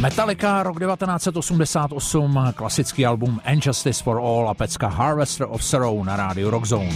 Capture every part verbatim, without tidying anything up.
Metallica, rok devatenáct set osmdesát osm, klasický album And Justice for All a pecka Harvester of Sorrow na rádiu Rock Zone.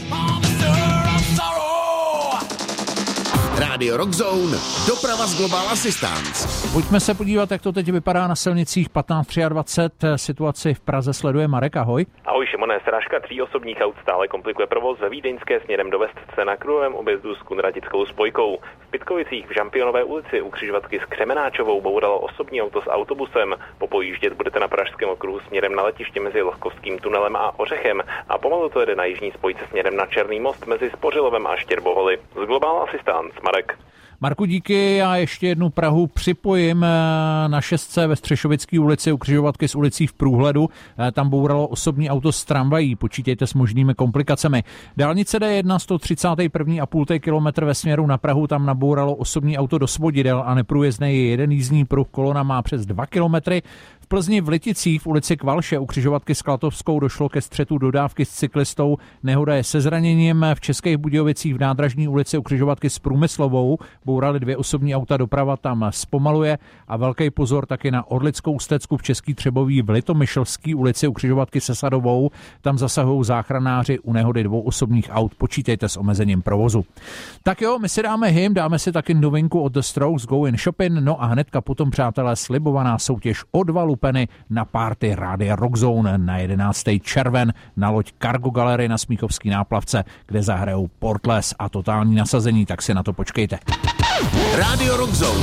Rádio Rock Zone, doprava z Global Assistance. Pojďme se podívat, jak to teď vypadá na silnicích patnáct dvacet tři. Situaci v Praze sleduje Marek, ahoj. Ahoj Šimone, srážka tří osobních aut stále komplikuje provoz ve Vídeňské směrem do Vestce na kruhovém objezdu s Kunratickou spojkou. V Pitkovicích v Žampionové ulici u křižovatky s Křemenáčovou bouralo osobní auto s autobusem. Popojíždět budete na Pražském okruhu směrem na letiště mezi Lohkovským tunelem a Ořechem a pomalu to jede na jižní spojce směrem na Černý most mezi Spořilovem a Štěrboholy. Z Global Assistance, Marek. Marku, díky. Já ještě jednu Prahu připojím na šestce ve Střešovické ulici u křižovatky s ulicí v Průhledu. Tam bouralo osobní auto s tramvají. Počítejte s možnými komplikacemi. Dálnice D jedna sto třicet jedna celá pět kilometr ve směru na Prahu. Tam nabouralo osobní auto do Svodidel a neprůjezdný je jeden jízdní pruh. Kolona má přes dva kilometry. V Plzni v Liticích v ulici Kvalše u křižovatky s Klatovskou došlo ke střetu dodávky s cyklistou. Nehoda je se zraněním. V Českých Budějovicích v Nádražní ulici u křižovatky s Průmyslovou bourali dvě osobní auta, doprava tam zpomaluje a velký pozor taky na Orlickou stecku v Český Třebový v Litomyšlský ulici u křižovatky se Sadovou. Tam zasahují záchranáři u nehody dvou osobních aut. Počítejte s omezením provozu. Tak jo, my si dáme hymn, dáme si taky novinku od The Strokes Going Shopping, no a hnedka potom, přátelé, slibovaná soutěž o dva lupeny na party Rádia Rock Zone na jedenáctého červen na loď Cargo Gallery na Smíchovský náplavce, kde zahrajou Portles a totální nasazení, tak si na to počkejte. Rádio Rock Zone.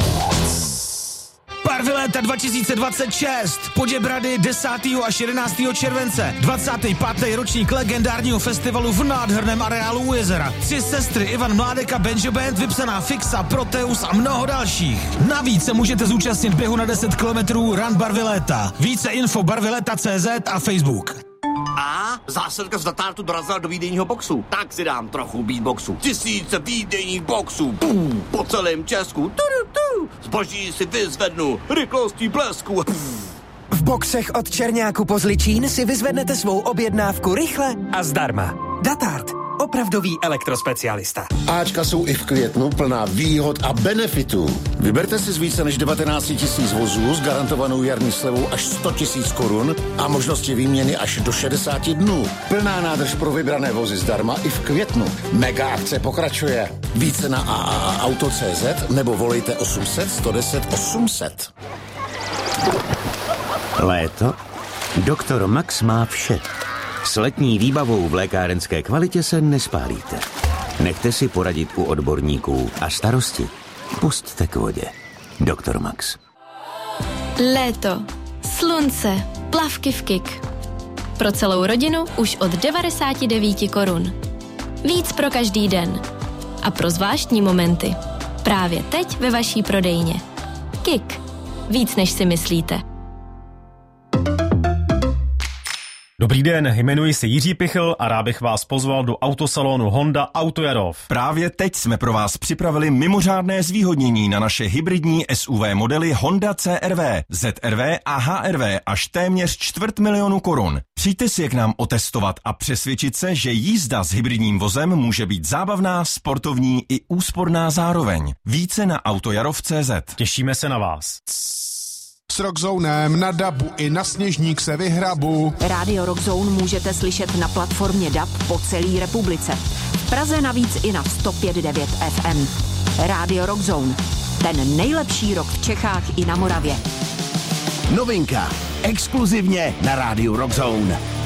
Party léta dva tisíce dvacet šest. Poděbrady desátého až jedenáctého července. dvacátý pátý ročník legendárního festivalu v nádherném areálu u jezera. Tři sestry, Ivan Mládek a Benjo Band, vypsaná Fixa, Proteus a mnoho dalších. Navíc se můžete zúčastnit běhu na deset kilometrů Run Barvy léta. Více info barvyleta tečka cé zet a Facebook. A zásilka z Datártu dorazila do výdejního boxu. Tak si dám trochu beatboxu. Tisíce výdejních boxů. Pum, po celém Česku. Tudu, tu. Zboží si vyzvednu. Rychlostí blesku. Pum. V boxech od Černáku po Zličín si vyzvednete svou objednávku rychle a zdarma. Datart. Opravdový elektrospecialista. Ačka jsou i v květnu plná výhod a benefitů. Vyberte si z více než devatenáct tisíc vozů s garantovanou jarní slevou až sto tisíc korun a možnosti výměny až do šedesát dnů. Plná nádrž pro vybrané vozy zdarma i v květnu. Mega akce pokračuje. Více na a a a auto tečka cé zet nebo volejte osm set sto deset osm set. Léto? Doktor Max má vše. S letní výbavou v lékárenské kvalitě se nespálíte. Nechte si poradit u odborníků a starosti pusťte k vodě. Doktor Max. Léto, slunce, plavky v Kik. Pro celou rodinu už od devadesát devět korun. Víc pro každý den. A pro zvláštní momenty. Právě teď ve vaší prodejně. Kik. Víc než si myslíte. Dobrý den, jmenuji se Jiří Pichl a rád bych vás pozval do autosalonu Honda Autojarov. Právě teď jsme pro vás připravili mimořádné zvýhodnění na naše hybridní S U V modely Honda C R V, Z R V a H R V až téměř čtvrt milionu korun. Přijďte si je k nám otestovat a přesvědčit se, že jízda s hybridním vozem může být zábavná, sportovní i úsporná zároveň. Více na autojarov tečka cé zet. Těšíme se na vás. S Rockzonem na dabu i na Sněžník se vyhrabu. Rádio Rockzone můžete slyšet na platformě D A B po celé republice. V Praze navíc i na sto pět devět F M. Rádio Rockzone. Ten nejlepší rock v Čechách i na Moravě. Novinka. Exkluzivně na Rádiu Rock Zone.